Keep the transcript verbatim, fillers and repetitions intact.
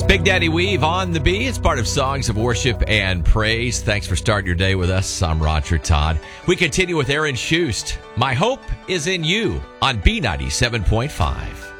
Big Daddy Weave on the B. It's part of Songs of Worship and Praise. Thanks for starting your day with us. I'm Roger Todd. We continue with Aaron Shust. My Hope is in You on B ninety-seven point five.